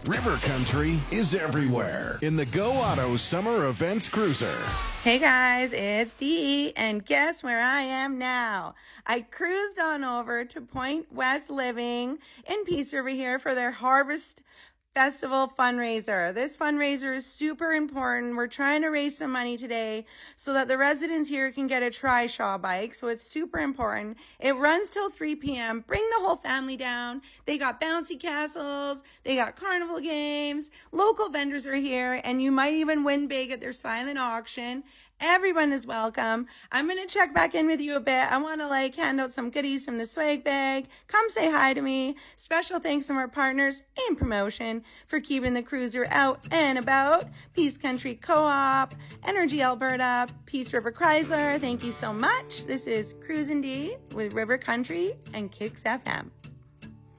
River Country is everywhere in the Go Auto Summer Events Cruiser. Hey guys, it's Dee, and guess where I am now? I cruised on over to Point West Living in Peace River here for their Harvest Festival fundraiser. This fundraiser is super important. We're trying to raise some money today so that the residents here can get a Trishaw bike. So it's super important. It runs till 3 p.m. Bring the whole family down. They got bouncy castles. They got carnival games. Local vendors are here, and you might even win big at their silent auction. Everyone is welcome. I'm going to check back in with you a bit. I want to hand out some goodies from the swag bag. Come say hi to me. Special thanks to our partners and promotion for keeping the cruiser out and about. Peace Country Co-op, Energy Alberta, Peace River Chrysler. Thank you so much. This is Cruisin' D with River Country and Kicks FM.